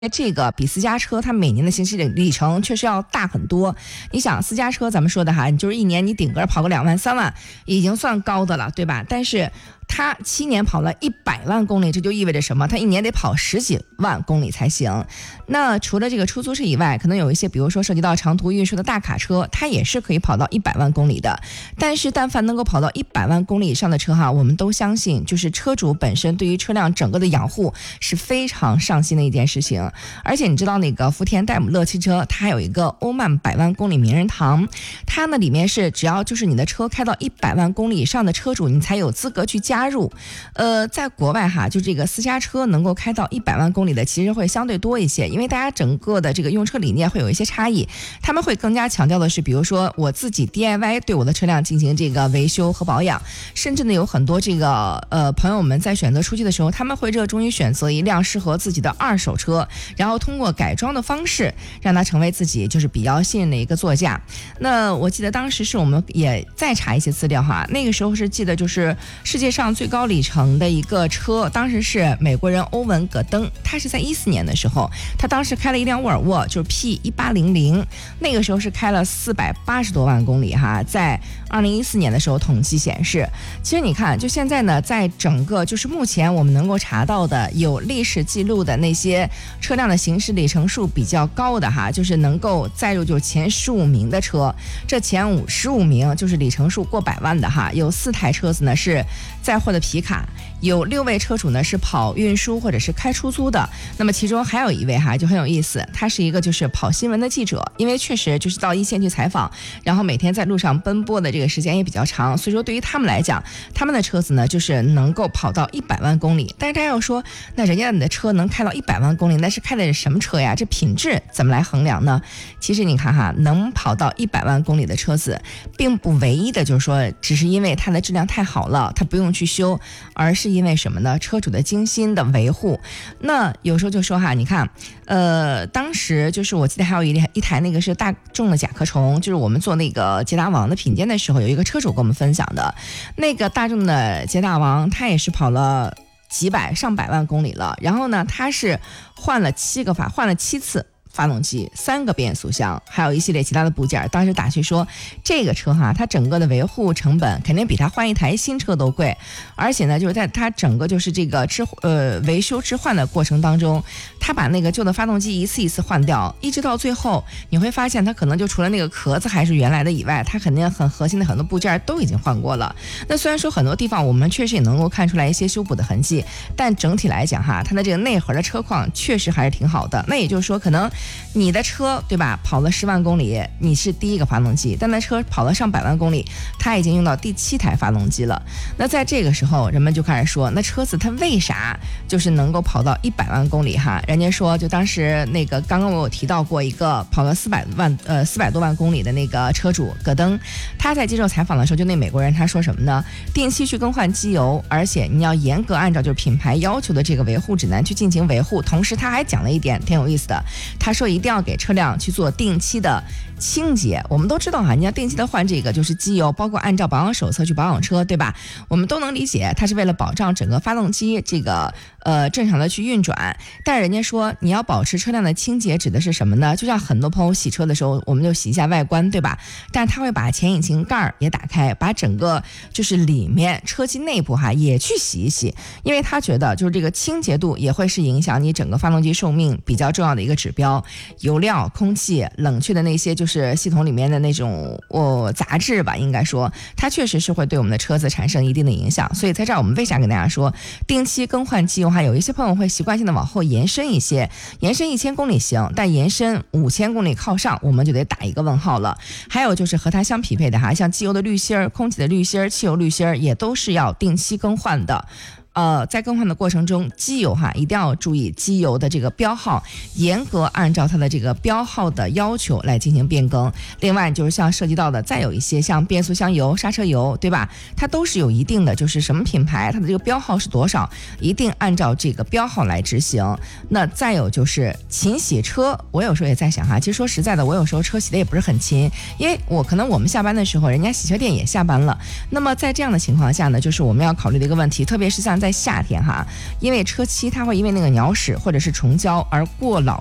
这个比私家车它每年的行驶里程确实要大很多。你想私家车咱们说的哈，你就是一年你顶个跑个2万3万已经算高的了，对吧？但是它7年跑了100万公里，这就意味着什么？它一年得跑10几万公里才行。那除了这个出租车以外，可能有一些比如说涉及到长途运输的大卡车，它也是可以跑到100万公里的。但是但凡能够跑到100万公里以上的车哈，我们都相信就是车主本身对于车辆整个的养护是非常上心的一件事情。而且你知道那个福田戴姆勒汽车它还有一个欧曼100万公里名人堂，它呢里面是只要就是你的车开到100万公里以上的车主，你才有资格去加入。在国外哈，就这个私家车能够开到100万公里的其实会相对多一些，因为大家整个的这个用车理念会有一些差异，他们会更加强调的是比如说我自己 DIY 对我的车辆进行这个维修和保养，甚至呢有很多这个朋友们在选择出去的时候，他们会热衷于选择一辆适合自己的二手车，然后通过改装的方式让它成为自己就是比较信任的一个座驾。那我记得当时是我们也再查一些资料哈，那个时候是记得就是世界上最高里程的一个车，当时是美国人欧文·葛登，他是在14年的时候，他当时开了一辆沃尔沃，就是 P1800， 那个时候是开了480多万公里哈，在2014年的时候统计显示。其实你看就现在呢，在整个就是目前我们能够查到的有历史记录的那些车辆的行驶里程数比较高的哈，就是能够载入就是前15名的车，这前15名就是里程数过100万的哈，有4台车子呢是载货的皮卡，有6位车主呢是跑运输或者是开出租的。那么其中还有一位哈就很有意思，他是一个就是跑新闻的记者，因为确实就是到一线去采访，然后每天在路上奔波的这个时间也比较长，所以说对于他们来讲，他们的车子呢就是能够跑到100万公里。但是大家要说，那人家的车能开到100万公里，那是开的是什么车呀？这品质怎么来衡量呢？其实你看哈，能跑到100万公里的车子，并不唯一的就是说只是因为它的质量太好了，它不用去修，而是因为什么呢？车主的精心的维护。那有时候就说哈，你看当时就是我记得还有一台那个是大众的甲壳虫，就是我们做那个捷达王的品鉴的时候，有一个车主跟我们分享的，那个大众的捷达王他也是跑了上百万公里了，然后呢他是换了7次发动机，3个变速箱，还有一系列其他的部件。当时打趣说这个车哈，它整个的维护成本肯定比它换一台新车都贵，而且呢就是在它整个就是这个维修置换的过程当中，它把那个旧的发动机一次一次换掉，一直到最后你会发现它可能就除了那个壳子还是原来的以外，它肯定很核心的很多部件都已经换过了。那虽然说很多地方我们确实也能够看出来一些修补的痕迹，但整体来讲哈，它的这个内核的车况确实还是挺好的。那也就是说可能你的车对吧，跑了10万公里你是第一个发动机，但那车跑了上百万公里，它已经用到第7台发动机了。那在这个时候人们就开始说，那车子它为啥就是能够跑到100万公里哈？人家说就当时那个刚刚我有提到过一个跑了400多万公里的那个车主葛登，他在接受采访的时候，就那美国人他说什么呢？定期去更换机油，而且你要严格按照就是品牌要求的这个维护指南去进行维护。同时他还讲了一点挺有意思的，他说一定要给车辆去做定期的清洁。我们都知道哈，你要定期的换这个就是机油，包括按照保养手册去保养车，对吧？我们都能理解它是为了保障整个发动机这个正常的去运转。但是人家说你要保持车辆的清洁指的是什么呢？就像很多朋友洗车的时候，我们就洗一下外观，对吧？但他会把前引擎盖也打开，把整个就是里面车机内部哈也去洗一洗，因为他觉得就是这个清洁度也会是影响你整个发动机寿命比较重要的一个指标。油料、空气、冷却的那些就是系统里面的那种杂质吧，应该说它确实是会对我们的车子产生一定的影响。所以在这儿我们为啥跟大家说定期更换机油哈？有一些朋友会习惯性的往后延伸一些，延伸1000公里行，但延伸5000公里靠上我们就得打一个问号了。还有就是和它相匹配的哈，像机油的滤芯、空气的滤芯、汽油滤芯也都是要定期更换的。在更换的过程中，机油哈一定要注意机油的这个标号，严格按照它的这个标号的要求来进行变更。另外就是像涉及到的再有一些像变速箱油、刹车油，对吧？它都是有一定的就是什么品牌它的这个标号是多少，一定按照这个标号来执行。那再有就是勤洗车，我有时候也在想哈，其实说实在的，我有时候车洗的也不是很勤，因为可能我们下班的时候人家洗车店也下班了。那么在这样的情况下呢，就是我们要考虑的一个问题，特别是像在夏天哈，因为车漆它会因为那个鸟屎或者是虫胶而过老